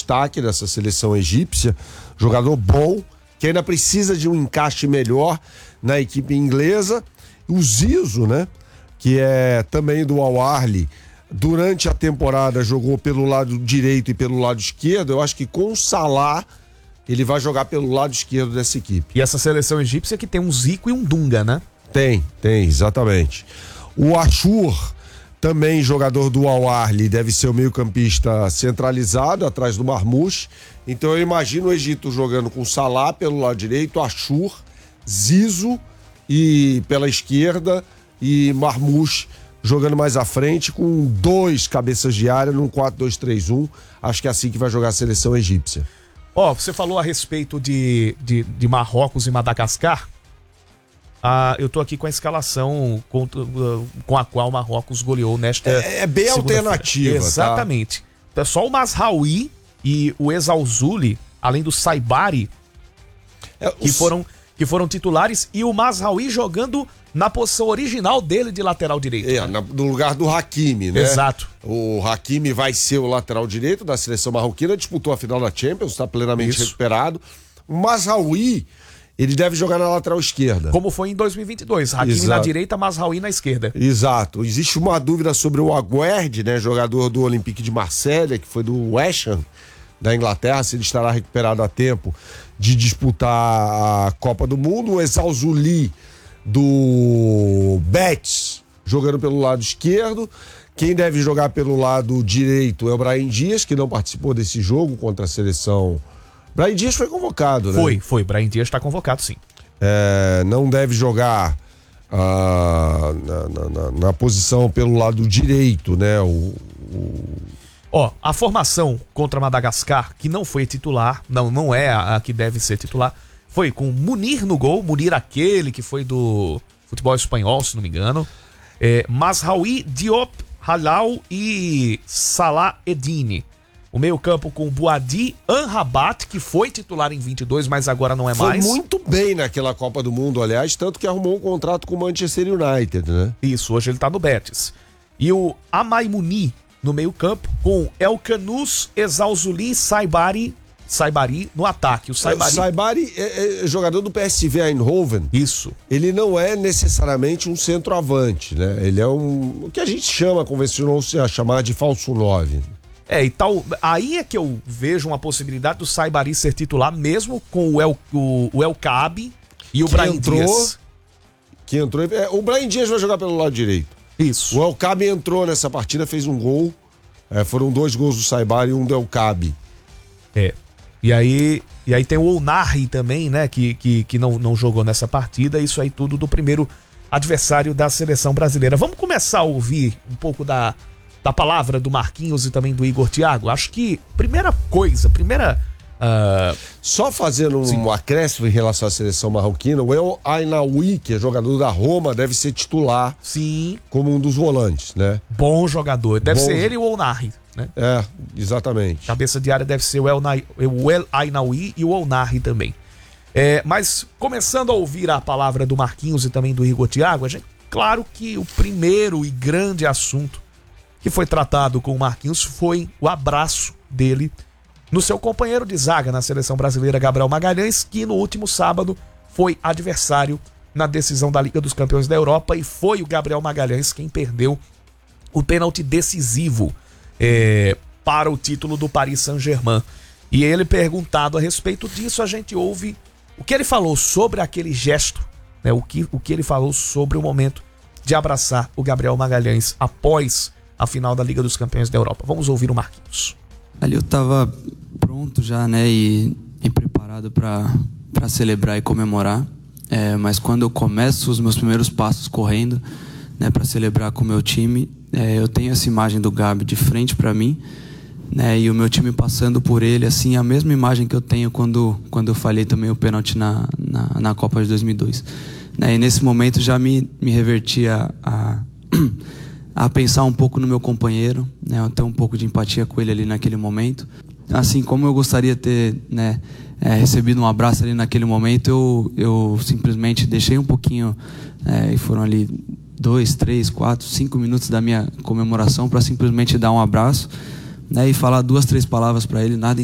destaque dessa seleção egípcia, jogador bom, que ainda precisa de um encaixe melhor na equipe inglesa. O Zizou, né, que é também do Al Ahly, durante a temporada jogou pelo lado direito e pelo lado esquerdo. Eu acho que com o Salah ele vai jogar pelo lado esquerdo dessa equipe. E essa seleção egípcia que tem um Zico e um Dunga, né? Tem, exatamente. O Achour, também jogador do Al Ahly, deve ser o meio-campista centralizado, atrás do Marmoush. Então eu imagino o Egito jogando com Salah pelo lado direito, Achour, Zizou e pela esquerda, e Marmoush jogando mais à frente com 2 cabeças de área num 4-2-3-1. Acho que é assim que vai jogar a seleção egípcia. Você falou a respeito de Marrocos e Madagascar. Eu tô aqui com a escalação com a qual Marrocos goleou nesta É bem alternativa. Exatamente. Tá? Só o Mazraoui e o Ezzalzouli, além do Saibari, que foram titulares, e o Mazraoui jogando na posição original dele de lateral direito. No lugar do Hakimi, né? Exato. O Hakimi vai ser o lateral direito da seleção marroquina, disputou a final da Champions, está plenamente recuperado. O Mazraoui, ele deve jogar na lateral esquerda. Como foi em 2022. Hakimi na direita, Mazraoui na esquerda. Exato. Existe uma dúvida sobre o Aguerd, né, jogador do Olympique de Marselha, que foi do West Ham, da Inglaterra, se ele estará recuperado a tempo de disputar a Copa do Mundo. O Ezzalzouli do Betis, jogando pelo lado esquerdo. Quem deve jogar pelo lado direito é o Brahim Dias, que não participou desse jogo contra a seleção. Brahim Dias foi convocado, né? Foi. Brahim Dias está convocado, sim. Não deve jogar na posição pelo lado direito, né? A formação contra Madagascar, que não foi titular, não é a que deve ser titular, foi com Munir no gol, Munir aquele que foi do futebol espanhol, se não me engano, Mazraoui, Diop, Halal e Salah Eddine. O meio-campo com Boadi, Amrabat, que foi titular em 22, mas agora não é mais. Foi muito bem naquela Copa do Mundo, aliás, tanto que arrumou um contrato com o Manchester United, né? Isso, hoje ele tá no Betis. E o Amaimouni no meio-campo com Elkanous, Ezzalzouli e Saibari no ataque. O Saibari é jogador do PSV Eindhoven. Isso. Ele não é necessariamente um centroavante, né? Ele é o que a gente convencionou-se a chamar de falso 9. E tal. Aí é que eu vejo uma possibilidade do Saibari ser titular, mesmo com o El Kaabi e o Brahim Dias. Que entrou. O Brahim Dias vai jogar pelo lado direito. Isso. O El Kaabi entrou nessa partida, fez um gol. Foram 2 gols do Saibari e um do El Kaabi. E aí tem o Ounahi também, né? Que não jogou nessa partida. Isso aí tudo do primeiro adversário da seleção brasileira. Vamos começar a ouvir um pouco da palavra do Marquinhos e também do Igor Thiago. Acho que só fazendo um acréscimo em relação à seleção marroquina, o El Ainaoui, que é jogador da Roma, deve ser titular. Sim. Como um dos volantes, né? Bom jogador. Deve ser ele e o Ounahi, né? Exatamente. Cabeça de área deve ser o El Ainaoui e o Ounahi também. Mas começando a ouvir a palavra do Marquinhos e também do Igor Thiago, claro que o primeiro e grande assunto que foi tratado com o Marquinhos foi o abraço dele no seu companheiro de zaga na seleção brasileira, Gabriel Magalhães, que no último sábado foi adversário na decisão da Liga dos Campeões da Europa, e foi o Gabriel Magalhães quem perdeu o pênalti decisivo para o título do Paris Saint-Germain. E ele, perguntado a respeito disso, a gente ouve o que ele falou sobre aquele gesto, né? O que ele falou sobre o momento de abraçar o Gabriel Magalhães após a final da Liga dos Campeões da Europa. Vamos ouvir o Marquinhos. Ali eu tava pronto já, né, e preparado para celebrar e comemorar, mas quando eu começo os meus primeiros passos correndo, né, para celebrar com o meu time, eu tenho essa imagem do Gabi de frente para mim, né, e o meu time passando por ele, assim, a mesma imagem que eu tenho quando eu falhei também o pênalti na Copa de 2002. Né, e nesse momento já me reverti a pensar um pouco no meu companheiro, né, ter um pouco de empatia com ele ali naquele momento. Assim como eu gostaria de ter, né, recebido um abraço ali naquele momento, eu simplesmente deixei um pouquinho, e foram ali 2, 3, 4, 5 minutos da minha comemoração para simplesmente dar um abraço, né, e falar 2, 3 palavras para ele, nada